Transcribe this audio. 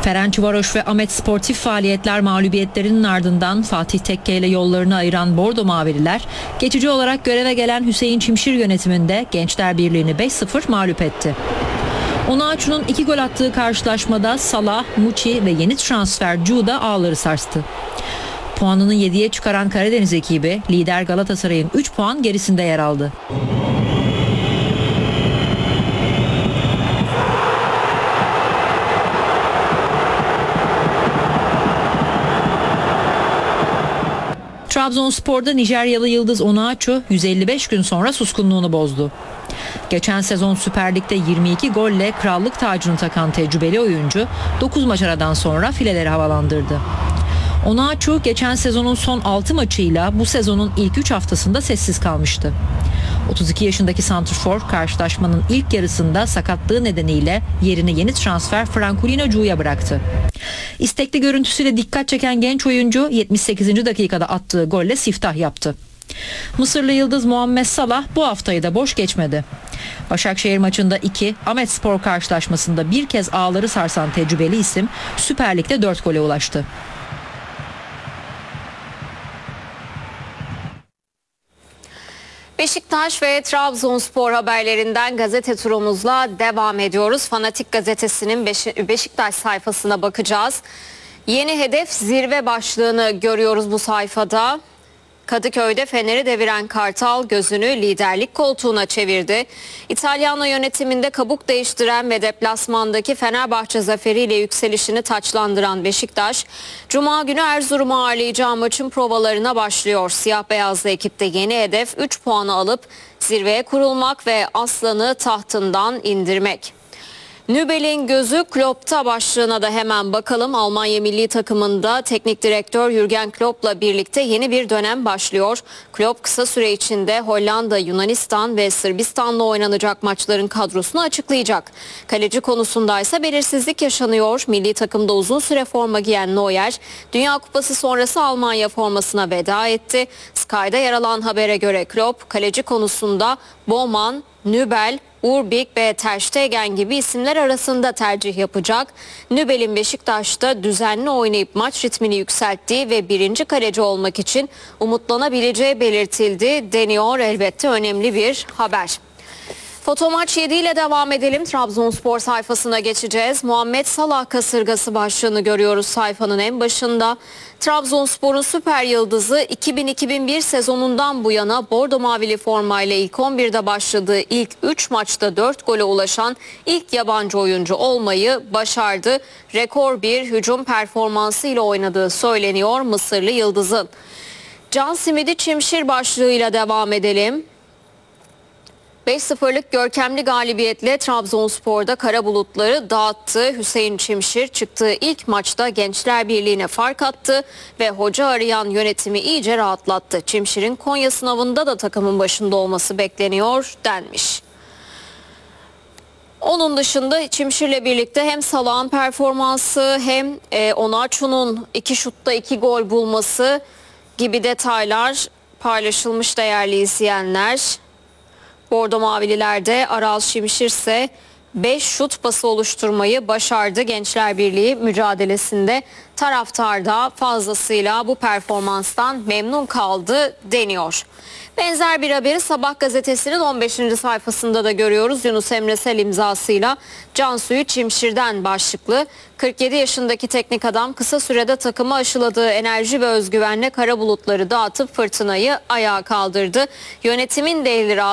Ferencvaros ve Ahmet Sportif faaliyetler mağlubiyetlerinin ardından Fatih Tekke ile yollarını ayıran Bordo Mavililer, geçici olarak göreve gelen Hüseyin Çimşir yönetiminde Gençler Birliği'ni 5-0 mağlup etti. Onaçu'nun 2 gol attığı karşılaşmada Salah, Muçi ve yeni transfer Cuda ağları sarstı. Puanını 7'ye çıkaran Karadeniz ekibi lider Galatasaray'ın 3 puan gerisinde yer aldı. Trabzonspor'da Nijeryalı yıldız Onaçu 155 gün sonra suskunluğunu bozdu. Geçen sezon Süper Lig'de 22 golle krallık tacını takan tecrübeli oyuncu 9 maç aradan sonra fileleri havalandırdı. Onaçu geçen sezonun son 6 maçıyla bu sezonun ilk 3 haftasında sessiz kalmıştı. 32 yaşındaki santrfor karşılaşmanın ilk yarısında sakatlığı nedeniyle yerini yeni transfer Francolino Cu'ya bıraktı. İstekli görüntüsüyle dikkat çeken genç oyuncu 78. dakikada attığı golle siftah yaptı. Mısırlı yıldız Muhammed Salah bu haftayı da boş geçmedi. Başakşehir maçında 2, Ahmetspor karşılaşmasında bir kez ağları sarsan tecrübeli isim Süper Lig'de 4 gole ulaştı. Beşiktaş ve Trabzonspor haberlerinden gazete turumuzla devam ediyoruz. Fanatik gazetesinin Beşiktaş sayfasına bakacağız. Yeni hedef zirve başlığını görüyoruz bu sayfada. Kadıköy'de Fener'i deviren Kartal gözünü liderlik koltuğuna çevirdi. İtalyanlo yönetiminde kabuk değiştiren ve deplasmandaki Fenerbahçe zaferiyle yükselişini taçlandıran Beşiktaş, Cuma günü Erzurum'u ağırlayacağı maçın provalarına başlıyor. Siyah beyazlı ekipte yeni hedef 3 puanı alıp zirveye kurulmak ve Aslan'ı tahtından indirmek. Nübel'in gözü Klopp'ta başlığına da hemen bakalım. Almanya milli takımında teknik direktör Jürgen Klopp'la birlikte yeni bir dönem başlıyor. Klopp kısa süre içinde Hollanda, Yunanistan ve Sırbistan'la oynanacak maçların kadrosunu açıklayacak. Kaleci konusunda ise belirsizlik yaşanıyor. Milli takımda uzun süre forma giyen Neuer, Dünya Kupası sonrası Almanya formasına veda etti. Sky'da yer alan habere göre Klopp, kaleci konusunda Bowman, Nübel, Urbik ve Ter Stegen gibi isimler arasında tercih yapacak. Nübel'in Beşiktaş'ta düzenli oynayıp maç ritmini yükselttiği ve birinci kaleci olmak için umutlanabileceği belirtildi. Deniyor elbette önemli bir haber. Fotomaç 7 ile devam edelim. Trabzonspor sayfasına geçeceğiz. Muhammed Salah kasırgası başlığını görüyoruz sayfanın en başında. Trabzonspor'un süper yıldızı 2000-2001 sezonundan bu yana Bordo Mavili formayla ilk 11'de başladığı ilk 3 maçta 4 gole ulaşan ilk yabancı oyuncu olmayı başardı. Rekor bir hücum performansı ile oynadığı söyleniyor Mısırlı yıldızın. Can Simidi Çimşir başlığıyla devam edelim. 5-0'lık görkemli galibiyetle Trabzonspor'da kara bulutları dağıttı. Hüseyin Çimşir çıktığı ilk maçta Gençler Birliği'ne fark attı ve hoca arayan yönetimi iyice rahatlattı. Çimşir'in Konya sınavında da takımın başında olması bekleniyor denmiş. Onun dışında Çimşir'le birlikte hem Salah'ın performansı hem Onaçu'nun 2 şutta 2 gol bulması gibi detaylar paylaşılmış değerli izleyenler. Bordo Mavililer'de Aral Şimşir ise 5 şut pası oluşturmayı başardı. Gençler Birliği mücadelesinde taraftar da fazlasıyla bu performanstan memnun kaldı deniyor. Benzer bir haberi Sabah gazetesinin 15. sayfasında da görüyoruz. Yunus Emre Sel imzasıyla Cansu'yu Çimşir'den başlıklı. 47 yaşındaki teknik adam kısa sürede takımı aşıladığı enerji ve özgüvenle kara bulutları dağıtıp fırtınayı ayağa kaldırdı. Yönetimin de eli